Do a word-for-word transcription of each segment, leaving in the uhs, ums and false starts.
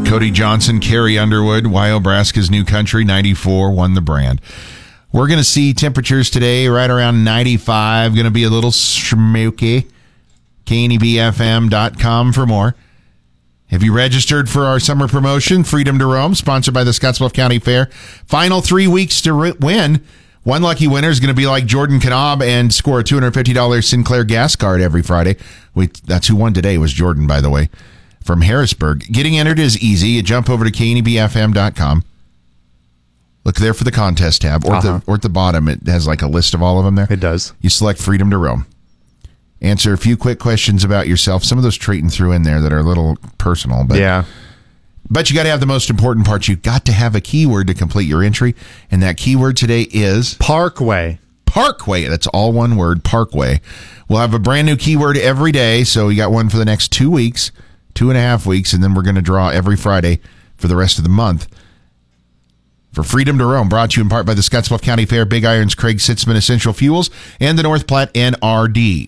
Cody Johnson, Carrie Underwood, Wyobraska's New Country, ninety-four, won the brand. We're going to see temperatures today right around ninety-five. Going to be a little smoky. K N E B F M dot com for more. Have you registered for our summer promotion, Freedom to Roam, sponsored by the Scottsbluff County Fair? Final three weeks to re- win. One lucky winner is going to be like Jordan Knaub and score a two hundred fifty dollars Sinclair gas card every Friday. Wait, that's who won today, was Jordan, by the way, from Harrisburg. Getting entered is easy. You jump over to K N E B F M dot com. Look there for the contest tab, or, uh-huh. at the, or at the bottom, it has like a list of all of them there. It does. You select Freedom to Roam. Answer a few quick questions about yourself. Some of those Trayton threw in there that are a little personal. But yeah. But you got to have the most important part. You've got to have a keyword to complete your entry. And that keyword today is... Parkway. Parkway. That's all one word, Parkway. We'll have a brand new keyword every day. So you got one for the next two weeks, two and a half weeks. And then we're going to draw every Friday for the rest of the month. For Freedom to Roam, brought to you in part by the Scottsbluff County Fair, Big Irons, Craig Sitzman Essential Fuels, and the North Platte N R D.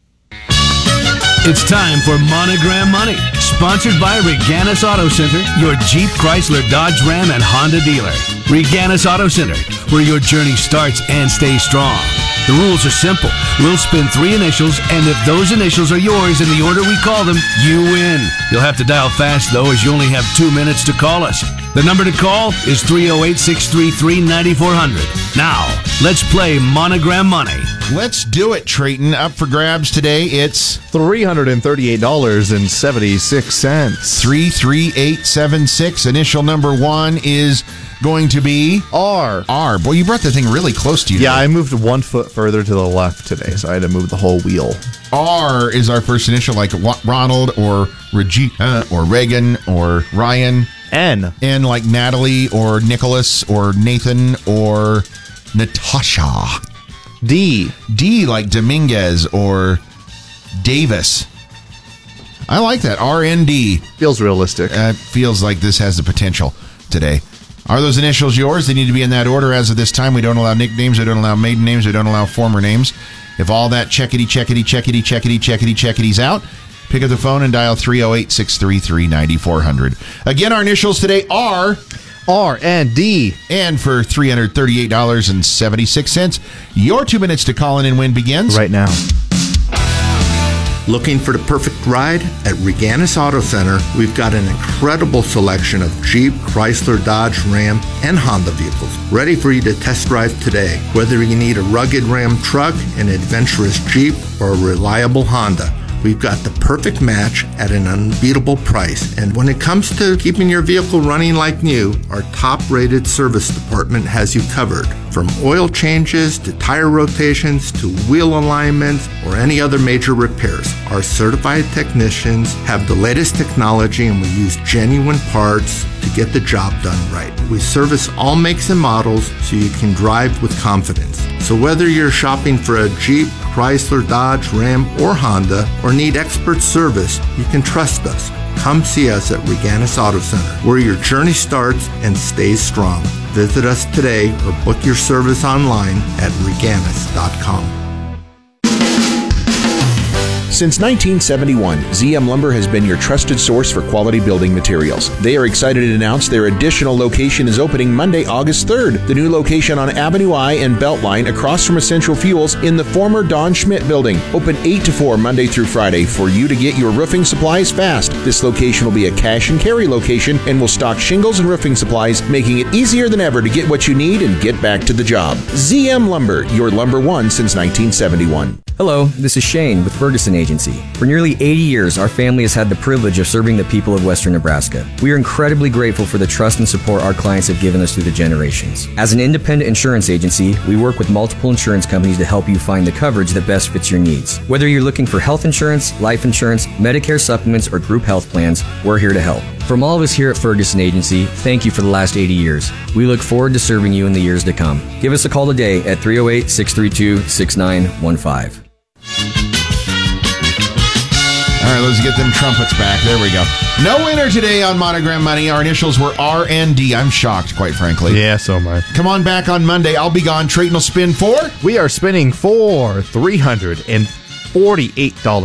It's time for Monogram Money, sponsored by Reganis Auto Center, your Jeep, Chrysler, Dodge, Ram, and Honda dealer. Reganis Auto Center, where your journey starts and stays strong. The rules are simple. We'll spin three initials, and if those initials are yours in the order we call them, you win. You'll have to dial fast, though, as you only have two minutes to call us. The number to call is three oh eight, six three three, nine four zero zero. Now, let's play Monogram Money. Let's do it, Trayton. Up for grabs today, it's... three hundred thirty-eight dollars and seventy-six cents. three three eight seven six. Initial number one is going to be... R. R. Boy, you brought the thing really close to you. Yeah, today. I moved one foot further to the left today, so I had to move the whole wheel. R is our first initial, like Ronald or Regina or Reagan or Ryan. N. N like Natalie or Nicholas or Nathan or Natasha. D. D like Dominguez or Davis. I like that. R N D. Feels realistic. Uh, feels like this has the potential today. Are those initials yours? They need to be in that order as of this time. We don't allow nicknames. We don't allow maiden names. We don't allow former names. If all that checkity, checkity, checkity, checkity, checkity, checkity's out, pick up the phone and dial three oh eight, six three three, nine four zero zero. Again, our initials today are... R and D. And for three hundred thirty-eight dollars and seventy-six cents, your two minutes to call in and win begins right now. Looking for the perfect ride? At Reganis Auto Center, we've got an incredible selection of Jeep, Chrysler, Dodge, Ram, and Honda vehicles ready for you to test drive today. Whether you need a rugged Ram truck, an adventurous Jeep, or a reliable Honda, we've got the perfect match at an unbeatable price. And when it comes to keeping your vehicle running like new, our top-rated service department has you covered. From oil changes to tire rotations to wheel alignments or any other major repairs, our certified technicians have the latest technology and we use genuine parts to get the job done right. We service all makes and models so you can drive with confidence. So whether you're shopping for a Jeep, Chrysler, Dodge, Ram, or Honda, or need expert service, you can trust us. Come see us at Reganis Auto Center, where your journey starts and stays strong. Visit us today or book your service online at reganis dot com. Since nineteen seventy-one, Z M Lumber has been your trusted source for quality building materials. They are excited to announce their additional location is opening Monday, August third. The new location on Avenue I and Beltline across from Essential Fuels in the former Don Schmidt building. Open eight to four Monday through Friday for you to get your roofing supplies fast. This location will be a cash and carry location and will stock shingles and roofing supplies, making it easier than ever to get what you need and get back to the job. Z M Lumber, your lumber one since nineteen seventy-one. Hello, this is Shane with Ferguson Agency. For nearly eighty years, our family has had the privilege of serving the people of Western Nebraska. We are incredibly grateful for the trust and support our clients have given us through the generations. As an independent insurance agency, we work with multiple insurance companies to help you find the coverage that best fits your needs. Whether you're looking for health insurance, life insurance, Medicare supplements, or group health plans, we're here to help. From all of us here at Ferguson Agency, thank you for the last eighty years. We look forward to serving you in the years to come. Give us a call today at three oh eight, six three two, six nine one five. All right, let's get them trumpets back. There we go. No winner today on Monogram Money. Our initials were R and D. I'm shocked, quite frankly. Yeah, so am I. Come on back on Monday. I'll be gone. Trayton will spin for... We are spinning for three hundred forty-eight dollars.